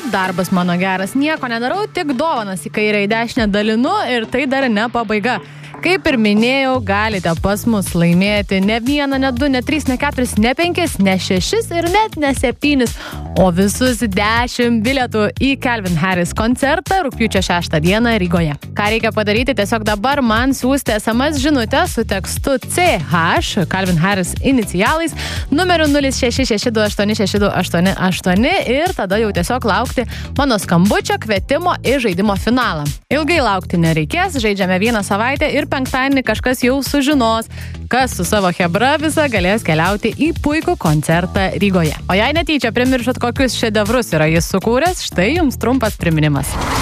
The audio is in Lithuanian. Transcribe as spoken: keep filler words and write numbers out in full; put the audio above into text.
darbas mano geras. Nieko nedarau, tik dovanas į kairę į dešinę dalinu ir tai dar ne pabaiga. Kaip ir minėjau, galite pas mus laimėti ne vieną, ne du, ne trys, ne keturis, ne penkis, ne šešis ir net ne septynis, o visus dešimt bilietų į Calvin Harris koncertą rugpjūčio šeštą dieną Rygoje. Ką reikia padaryti, tiesiog dabar man siųsti es em es žinutę su tekstu C H, Calvin Harris inicialais, numeriu nulis šeši šeši du aštuoni šeši du aštuoni aštuoni ir tada jau tiesiog laukti mano skambučio kvietimo į žaidimo finalą. Ilgai laukti nereikės, žaidžiame vieną savaitę ir penktadienį kažkas jau sužinos, kas su savo chebra visa galės keliauti į puikų koncertą Rygoje. O jei netyčia primiršot, kokius šedevrus yra jis sukūręs, štai jums trumpas priminimas.